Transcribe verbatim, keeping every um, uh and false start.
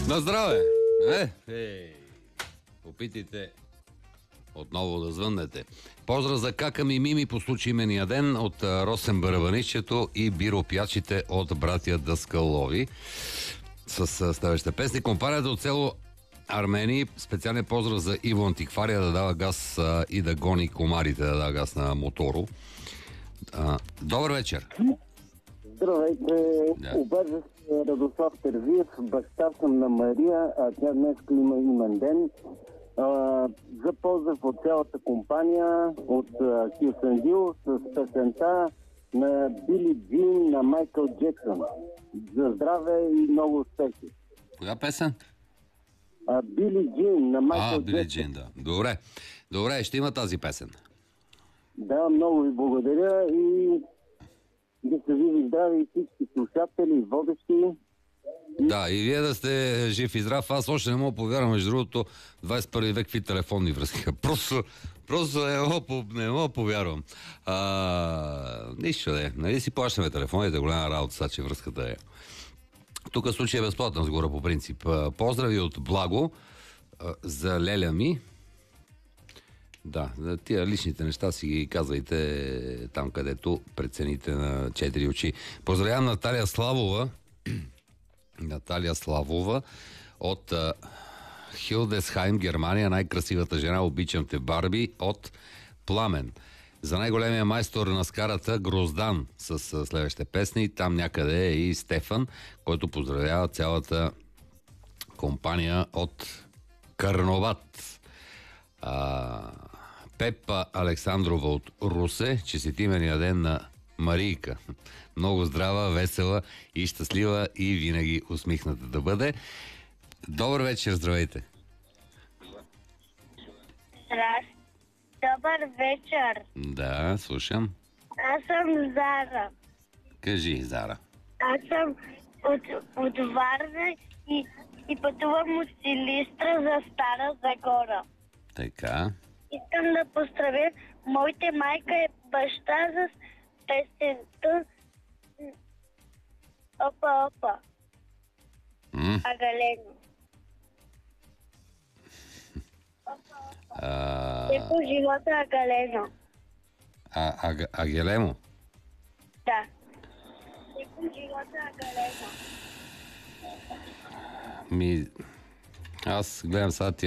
На здраве! Е, е, опитайте отново да звъннете. Поздрав за Кака ми Мими по случай имения ден от Росен Барабанището и биропячите от братя Даскалови. С следващите песни. Компанията от село Армении. Специален поздрав за Иво Антиквария да дава газ а, и да гони комарите, да дава газ на моторо. А, добър вечер! Здравейте! Да. Обажда се Радослав Терзиев, баща съм на Мария, а тя днес има имен ден. А, за поздрав от цялата компания, от Кюсендил с песента на Били Джин на Майкъл Джексън. За здраве и много успехи! Коя песен? А, Били Джин на Майкъл Джексън. А, Били Джин, да. Добре. Добре, ще има тази песен. Да, много ви благодаря и да сте живи здрави и всички слушатели и водещи. Да, и вие да сте жив и здрав. Аз още не мога повярвам, между другото, двадесет и първи век какви телефонни връзки. Просто, просто не мога, не мога повярвам. А, нищо не. Нали си плащаме телефоните, голяма работа, сега, че връзката е. Тук случай е безплатна сгора по принцип. Поздрави от Благо за леля ми. Да, за тия личните неща си ги казвайте там, където прецените на четири очи. Поздравявам Наталия Славова. Наталия Славова от uh, Хилдесхайм, Германия. Най-красивата жена, обичам те, Барби, от Пламен. За най-големия майстор на скарата Гроздан с uh, следващите песни. Там някъде е и Стефан, който поздравява цялата компания от Карноват. А, Пепа Александрова от Русе, честит имения ден на Марийка. Много здрава, весела и щастлива и винаги усмихната да бъде. Добър вечер, здравейте! Здрасти! Добър вечер! Да, слушам. Аз съм Зара. Кажи, Зара. Аз съм от, от Варна и, и пътувам от Силистра за Стара Загора. Така. Искам да поздравя моите майка и баща с песента Опа, опа. М? Агалено. А... Те по живота Агалено. А, а, Агелемо? Да. Те по живота Агалено. Ми... Аз гледам сега